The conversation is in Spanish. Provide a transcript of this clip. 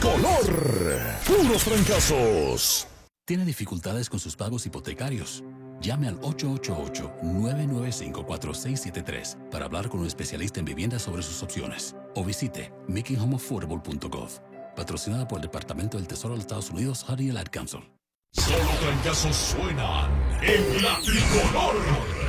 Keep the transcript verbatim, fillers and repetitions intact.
tricolor. Puros fracasos. ¿Tiene dificultades con sus pagos hipotecarios? Llame al ocho ocho ocho, nueve nueve cinco, cuatro seis siete tres para hablar con un especialista en vivienda sobre sus opciones. O visite making home affordable punto gov. Patrocinada por el Departamento del Tesoro de los Estados Unidos, Honey y el Ad Council. Solo fracasos suenan en la tricolor.